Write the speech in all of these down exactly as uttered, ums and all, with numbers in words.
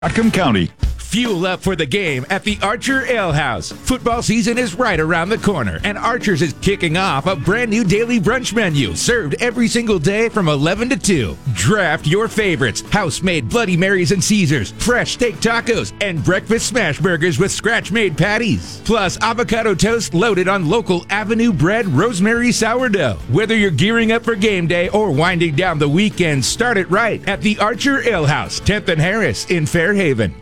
Whatcom County. Fuel up for the game at the Archer Ale House. Football season is right around the corner, and Archer's is kicking off a brand new daily brunch menu served every single day from eleven to two. Draft your favorites: house-made Bloody Marys and Caesars, fresh steak tacos, and breakfast smash burgers with scratch-made patties. Plus avocado toast loaded on local Avenue bread rosemary sourdough. Whether you're gearing up for game day or winding down the weekend, start it right at the Archer Ale House, tenth and Harris in Fairhaven.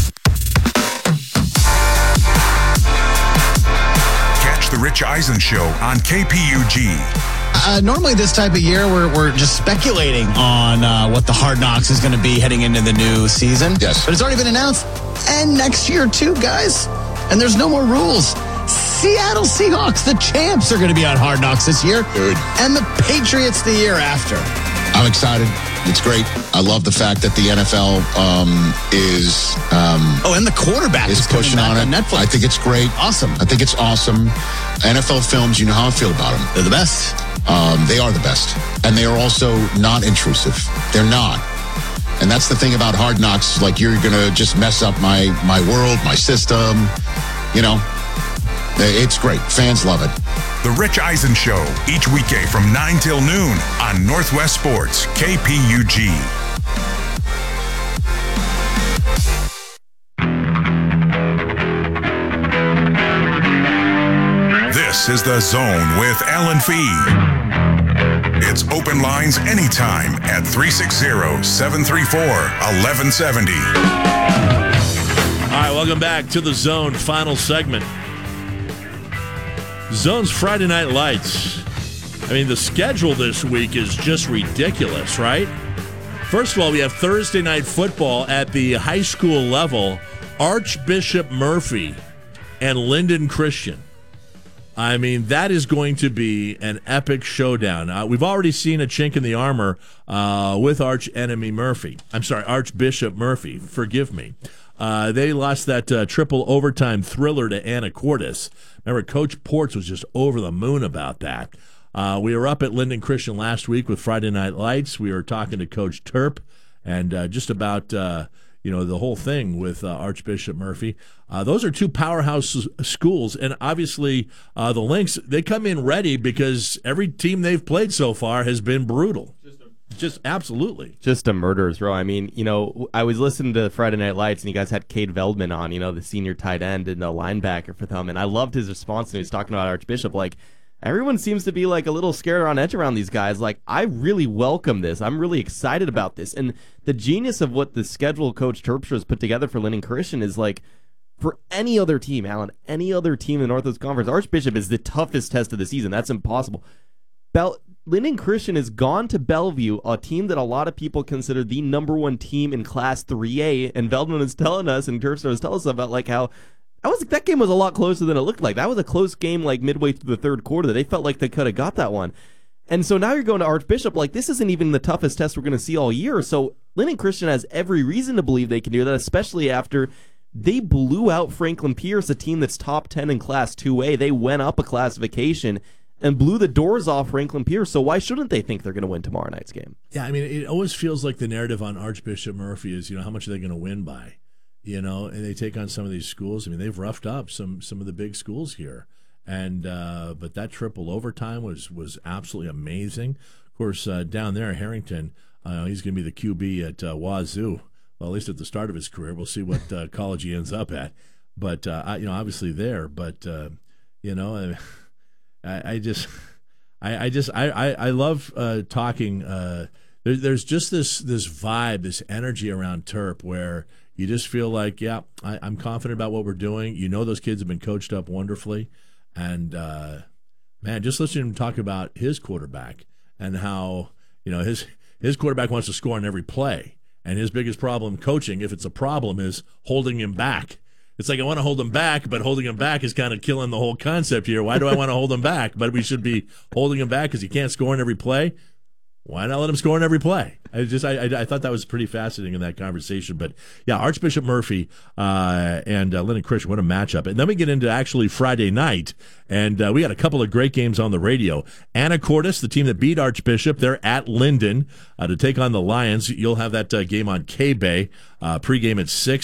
The Rich Eisen Show on K P U G. Uh, normally this type of year, we're, we're just speculating on uh, what the Hard Knocks is going to be heading into the new season. Yes. But it's already been announced. And next year, too, guys. And there's no more rules. Seattle Seahawks, the champs, are going to be on Hard Knocks this year. Good. And the Patriots the year after. I'm excited. It's great. I love the fact that the N F L um, is um, oh, and the quarterback is, is pushing on it. On Netflix. I think it's great. Awesome. I think it's awesome. N F L films, you know how I feel about them. They're the best. Um, they are the best, and they are also not intrusive. They're not, and that's the thing about Hard Knocks. Like, you're gonna just mess up my my world, my system. You know, it's great. Fans love it. The Rich Eisen Show, each weekday from nine till noon on Northwest Sports, K P U G. This is The Zone with Alan Fee. It's open lines anytime at three six zero, seven three four, one one seven zero. All right, welcome back to The Zone, final segment. Zone's Friday Night Lights. I mean, the schedule this week is just ridiculous, right? First of all, we have Thursday night football at the high school level. Archbishop Murphy and Linden Christian. I mean, that is going to be an epic showdown. Uh, we've already seen a chink in the armor uh, with arch enemy Murphy. I'm sorry, Archbishop Murphy. Forgive me. Uh, they lost that uh, triple overtime thriller to Anacortes. Remember, Coach Ports was just over the moon about that. Uh, we were up at Linden Christian last week with Friday Night Lights. We were talking to Coach Terp and uh, just about uh, you know the whole thing with uh, Archbishop Murphy. Uh, those are two powerhouse schools, and obviously uh, the Lynx, they come in ready because every team they've played so far has been brutal. Just absolutely. Just a murderer's row. I mean, you know, I was listening to Friday Night Lights, and you guys had Cade Veldman on, you know, the senior tight end and the linebacker for them, and I loved his response when he was talking about Archbishop. Like, everyone seems to be, like, a little scared or on edge around these guys. Like, I really welcome this. I'm really excited about this. And the genius of what the schedule Coach Terpstra has put together for Linden Christian is, like, for any other team, Alan, any other team in the Northwest Conference, Archbishop is the toughest test of the season. That's impossible. Bell... Linden Christian has gone to Bellevue, a team that a lot of people consider the number one team in Class three A, and Veldman is telling us, and Terpstra was telling us about like how that was that game was a lot closer than it looked like. That was a close game like midway through the third quarter that they felt like they could have got that one. And so now you're going to Archbishop, like this isn't even the toughest test we're going to see all year. So Linden Christian has every reason to believe they can do that, especially after they blew out Franklin Pierce, a team that's top ten in Class two A. They went up a classification and blew the doors off Franklin Pierce, so why shouldn't they think they're going to win tomorrow night's game? Yeah, I mean, it always feels like the narrative on Archbishop Murphy is, you know, how much are they going to win by? You know, and they take on some of these schools. I mean, they've roughed up some some of the big schools here. And uh, but that triple overtime was was absolutely amazing. Of course, uh, down there, Harrington, uh, he's going to be the Q B at uh, Wazoo. Well, at least at the start of his career. We'll see what uh, college he ends up at. But, uh, I, you know, obviously there. But, uh, you know, I, I just, I, I just, I, I, I love uh, talking. Uh, there, there's just this this vibe, this energy around Terp where you just feel like, yeah, I, I'm confident about what we're doing. You know, those kids have been coached up wonderfully, and uh, man, just listening to him talk about his quarterback and how you know his his quarterback wants to score on every play, and his biggest problem coaching, if it's a problem, is holding him back. It's like I want to hold him back, but holding him back is kind of killing the whole concept here. Why do I want to hold him back? But we should be holding him back because he can't score in every play. why not let him score on every play? I just I, I, I thought that was pretty fascinating in that conversation. But yeah, Archbishop Murphy uh, and uh, Lyndon Christian, what a matchup. And then we get into actually Friday night, and uh, we got a couple of great games on the radio. Anacortes, the team that beat Archbishop, they're at Linden uh, to take on the Lions. You'll have that uh, game on K-Bay, uh, pregame at six.